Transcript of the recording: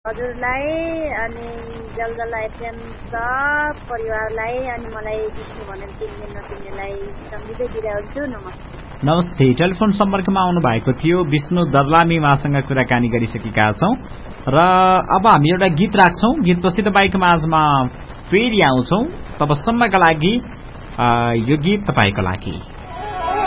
हजुरलाई अनि जलजला एफएम सब परिवारलाई अनि मलाई विष्णु भनेर चिन्ने नचिन्नेलाई सम्झिँदै बिदा हुन्छु। नमस्ते। नमस्ते। टेलिफोन सम्पर्कमा आउनु भएको थियो विष्णु दर्लामी उहाँसँग कुराकानी गरिसकेका छौं र अब हामी एउटा गीत राख्छौं। गीतपछि तपाईको माझमा फेरि आउँछौं। तबसम्मका लागि यो गीत तपाईको लागि।